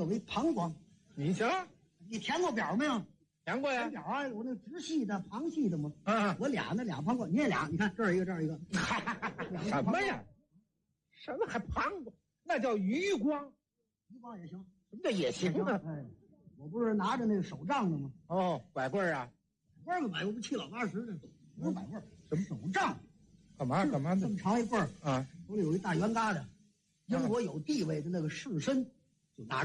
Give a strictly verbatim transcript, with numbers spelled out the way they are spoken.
有一膀胱。 你瞧， 你填过表没有？ 填过呀。 填表啊，有那直系的、旁系的吗？ 嗯， 我俩那俩膀胱，你也俩，你看这儿一个，这儿一个。 什么呀？什么还膀胱？那叫余光。 余光也行。 什么叫也行啊？ 哎，我不是拿着那个手杖的吗？ 哦，拐棍儿啊。 拐棍儿我不七老八十的，不是拐棍儿，什么手杖？ 干嘛干嘛的？ 这么长一棍儿啊， 手里有一大圆疙瘩。英国有地位的那个士绅就拿着。